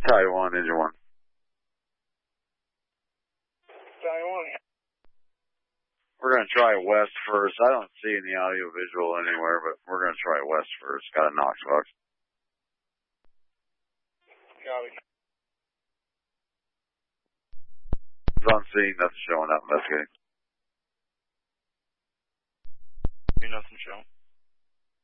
Taiwan, engine 1. Taiwan. We're going to try west first. I don't see any audio visual anywhere, but we're going to try west first. Got a Knox box. Copy. On scene, nothing showing up, investigating. Nothing showing.